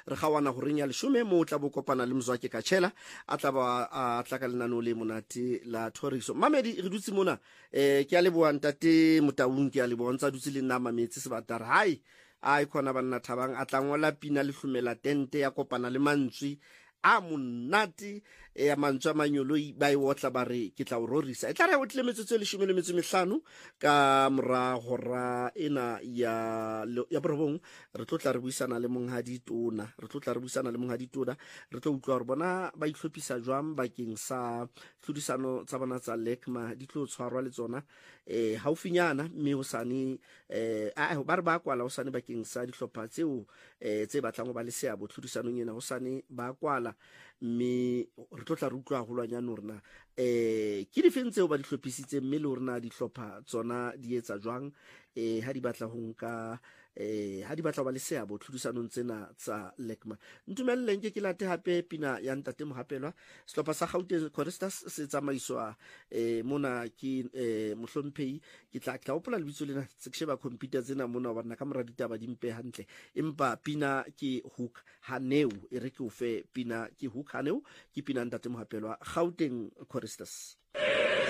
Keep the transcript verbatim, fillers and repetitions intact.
re gawana go renya lesome mo tla bo kopana le Mzwake Katshela a tla ba a tla ka lenano le monate la Thoriso. Mamedi re dutse mona eh ke a leboa ntate Motaung, ke a leboa ntsa dutse le nna mametse sebatara hai a ikona banna thabang a tla ngola pina le hlumela tente ya kopana le mantswi a monate ya mantswe a manyoloi ba e wotla ba re ke tla o rorisa e tla re o tle metsotso le shome le metso mehlano ka mora hora ena ya ya borobong re tlo tla re buisana le monghadi tona re tlo tla re buisana le monghadi tona re tlo utlwa re bona ba itlhophisa jwang bakeng sa tlhodisano tsa bona tsa lekma di tlo tshwarwa le tsona eh haufinyana mme ho sane eh a ba re ba kwala ho sane bakeng sa dihlopha tseo eh tse batlang go ba le seabo tlhodisanong ena ho sane ba kwala mme re tlo tla re utlwa golwanyana rena eh ke difentse ba di hlophisitse mme le rena di hlopha tsona di etsa jwang eh ha di batla ho nka eh ha di batla ba le seabo tlhodisanong tsena tsa lekma. Ntumelleng ke ke late hape pina ya ntate Mohapelwa sehlopha sa Gauteng Choristers se tsamaiswa eh mona ke eh mohlomphehi ke tla tla opola lebitso lena se ke sheba computer tsena mona ba nna ka mora ditaba di mpe hantle empa pina ke Hook Haneu e re ke o fe pina ke Hook Haneu ke pina ntate Mohapelwa Gauteng Choristers.